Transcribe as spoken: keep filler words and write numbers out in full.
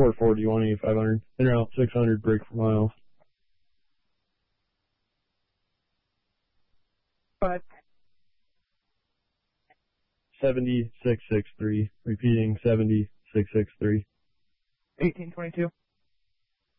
four forty, one eighty, five hundred. In or out, six hundred, break for miles. Five. seventy, six six three. Repeating, seventy, six six three. eighteen twenty-two.